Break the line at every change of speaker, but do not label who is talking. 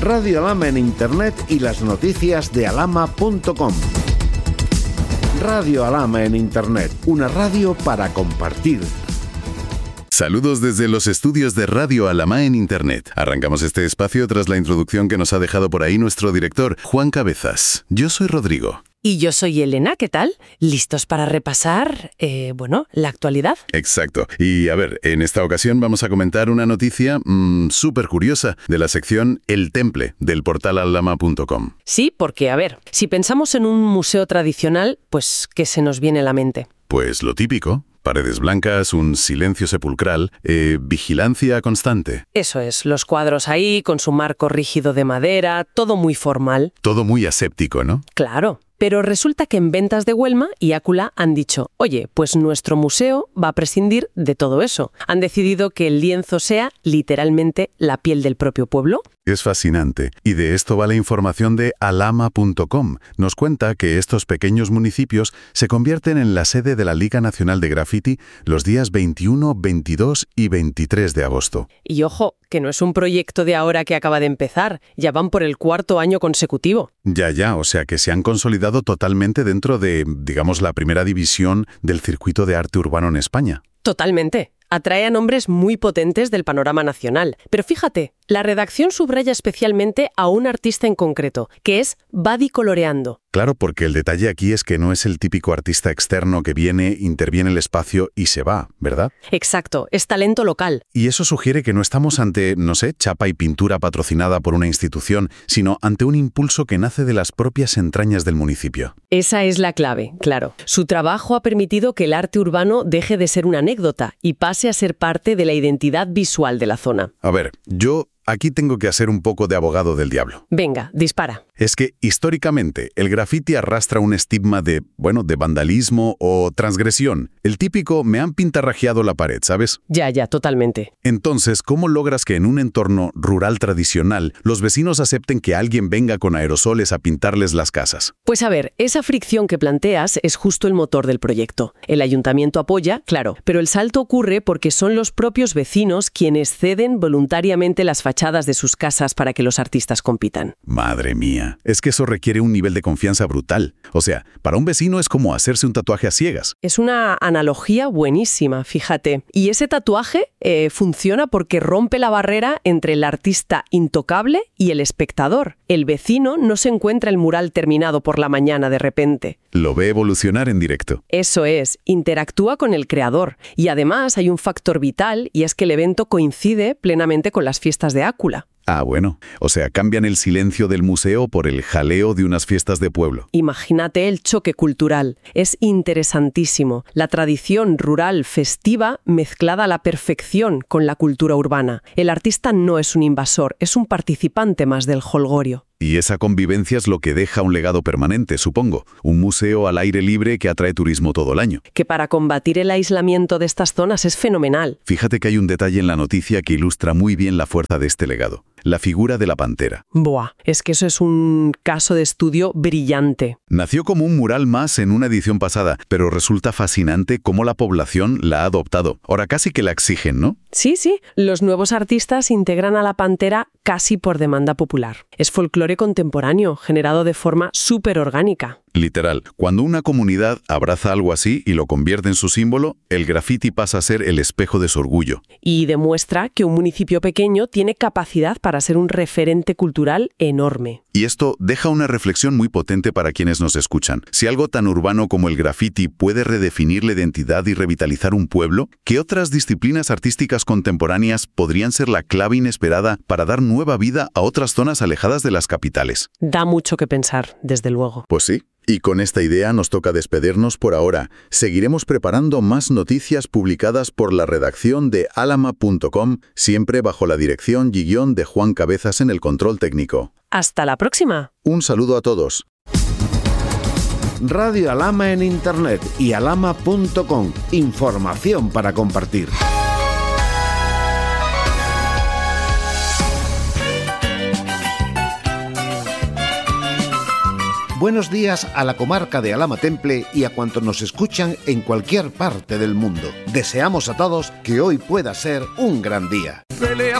Radio Alhama en Internet y las noticias de alhama.com. Radio Alhama en Internet, una radio para compartir.
Saludos desde los estudios de Radio Alhama en Internet. Arrancamos este espacio tras la introducción que nos ha dejado por ahí nuestro director, Juan Cabezas. Yo soy Rodrigo.
Y yo soy Elena, ¿qué tal? ¿Listos para repasar, la actualidad?
Exacto. Y a ver, en esta ocasión vamos a comentar una noticia súper curiosa de la sección El Temple del portal alhama.com.
Sí, porque, a ver, si pensamos en un museo tradicional, pues, ¿qué se nos viene a la mente?
Pues lo típico. Paredes blancas, un silencio sepulcral, vigilancia constante.
Eso es, los cuadros ahí, con su marco rígido de madera, todo muy formal.
Todo muy aséptico, ¿no?
Claro. Pero resulta que en Ventas de Huelma y Ácula han dicho, oye, pues nuestro museo va a prescindir de todo eso. Han decidido que el lienzo sea literalmente la piel del propio pueblo.
Es fascinante. Y de esto va la información de alhama.com. Nos cuenta que estos pequeños municipios se convierten en la sede de la Liga Nacional de Graffiti los días 21, 22 y 23 de agosto.
Y ojo, que no es un proyecto de ahora que acaba de empezar. Ya van por el 4º año consecutivo.
Ya, o sea que se han consolidado totalmente dentro de, digamos, la primera división del circuito de arte urbano en España.
Totalmente. Atrae a nombres muy potentes del panorama nacional. Pero fíjate, la redacción subraya especialmente a un artista en concreto, que es Badi Coloreando.
Claro, porque el detalle aquí es que no es el típico artista externo que viene, interviene el espacio y se va, ¿verdad?
Exacto, es talento local.
Y eso sugiere que no estamos ante, chapa y pintura patrocinada por una institución, sino ante un impulso que nace de las propias entrañas del municipio.
Esa es la clave, claro. Su trabajo ha permitido que el arte urbano deje de ser una anécdota y pase a ser parte de la identidad visual de la zona.
A ver, yo aquí tengo que hacer un poco de abogado del diablo.
Venga, dispara.
Es que, históricamente, el grafiti arrastra un estigma de vandalismo o transgresión. El típico, me han pintarrajeado la pared, ¿sabes?
Ya, totalmente.
Entonces, ¿cómo logras que en un entorno rural tradicional los vecinos acepten que alguien venga con aerosoles a pintarles las casas?
Pues a ver, esa fricción que planteas es justo el motor del proyecto. El ayuntamiento apoya, claro, pero el salto ocurre porque son los propios vecinos quienes ceden voluntariamente las fachadas de sus casas para que los artistas compitan.
Madre mía. Es que eso requiere un nivel de confianza brutal. O sea, para un vecino es como hacerse un tatuaje a ciegas.
Es una analogía buenísima, fíjate. Y ese tatuaje funciona porque rompe la barrera entre el artista intocable y el espectador. El vecino no se encuentra el mural terminado por la mañana de repente.
Lo ve evolucionar en directo.
Eso es, interactúa con el creador. Y además hay un factor vital y es que el evento coincide plenamente con las fiestas de Ácula.
Ah, bueno. O sea, cambian el silencio del museo por el jaleo de unas fiestas de pueblo.
Imagínate el choque cultural. Es interesantísimo. La tradición rural festiva mezclada a la perfección con la cultura urbana. El artista no es un invasor, es un participante más del jolgorio.
Y esa convivencia es lo que deja un legado permanente, supongo. Un museo al aire libre que atrae turismo todo el año.
Que para combatir el aislamiento de estas zonas es fenomenal.
Fíjate que hay un detalle en la noticia que ilustra muy bien la fuerza de este legado. La figura de la pantera.
Buah, es que eso es un caso de estudio brillante.
Nació como un mural más en una edición pasada, pero resulta fascinante cómo la población la ha adoptado. Ahora casi que la exigen, ¿no?
Sí. Los nuevos artistas integran a la pantera casi por demanda popular. Es folclore contemporáneo, generado de forma súper orgánica.
Literal, cuando una comunidad abraza algo así y lo convierte en su símbolo, el graffiti pasa a ser el espejo de su orgullo.
Y demuestra que un municipio pequeño tiene capacidad para ser un referente cultural enorme.
Y esto deja una reflexión muy potente para quienes nos escuchan. Si algo tan urbano como el graffiti puede redefinir la identidad y revitalizar un pueblo, ¿qué otras disciplinas artísticas contemporáneas podrían ser la clave inesperada para dar nueva vida a otras zonas alejadas de las capitales?
Da mucho que pensar, desde luego.
Pues sí. Y con esta idea nos toca despedirnos por ahora. Seguiremos preparando más noticias publicadas por la redacción de alhama.com, siempre bajo la dirección y guión de Juan Cabezas en el control técnico.
¡Hasta la próxima!
Un saludo a todos.
Radio Alhama en Internet y alhama.com. Información para compartir. Buenos días a la comarca de Alhama Temple y a cuantos nos escuchan en cualquier parte del mundo. Deseamos a todos que hoy pueda ser un gran día.
Pelea